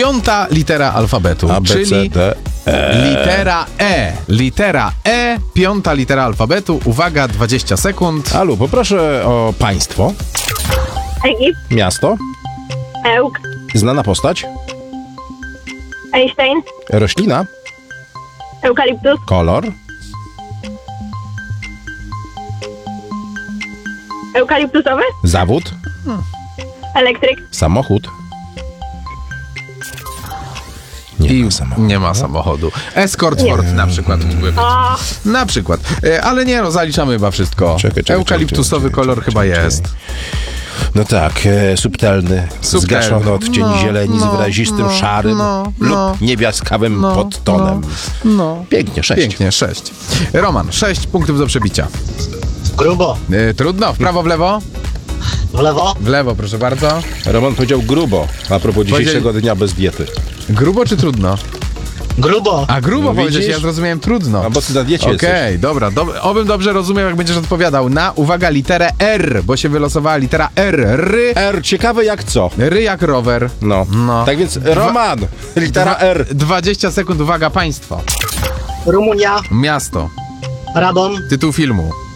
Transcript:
Piąta litera alfabetu, A, B, C, czyli D, E. litera E. Litera E, piąta litera alfabetu. Uwaga, 20 sekund. Alu, poproszę o państwo, Egipt, miasto, Ełk, znana postać, Einstein, roślina, eukaliptus, kolor, eukaliptusowy, zawód, elektryk, samochód. Nie ma samochodu. Nie ma samochodu. Escort Ford na przykład. o, Na przykład. Ale nie, no zaliczamy chyba wszystko. Czekaj, Eukaliptusowy kolor chyba jest. No tak, subtelny, zgaszony odcień zieleni z wyrazistym szarym lub niebiaskawym podtonem. Pięknie, 6. Pięknie, 6. Roman, 6 punktów do przebicia. Grubo. Trudno. W prawo, w lewo? W lewo. W lewo, proszę bardzo. Roman powiedział grubo, a propos dzisiejszego dnia bez diety. Grubo czy trudno? Grubo. A grubo No powiedziałeś, widzisz? ja zrozumiałem trudno. A bo ty na diecie Okej, jesteś. dobra. Obym dobrze rozumiał, jak będziesz odpowiadał na, uwaga, literę R, bo się wylosowała litera R. R, ciekawe jak co. Ry jak rower. No. No. Tak więc Roman, litera R. 20 sekund, uwaga, państwo. Rumunia. Miasto. Radom. Tytuł filmu.